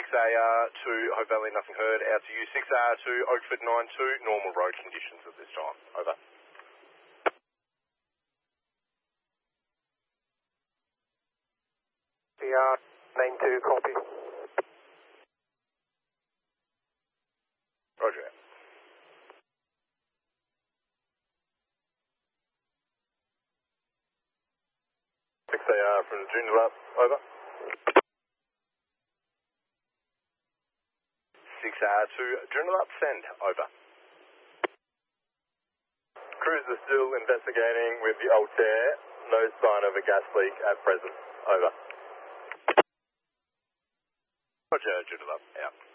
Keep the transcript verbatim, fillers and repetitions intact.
A R to Hope Valley, nothing heard. Out to you, six A R to Oakford nine two, normal road conditions at this time. Over. A R nine two, copy. Roger. six A R from Joondalup, over. six A R to Joondalup, send, over. Crews are still investigating with the Altair. No sign of a gas leak at present, over. Roger, Joondalup, out.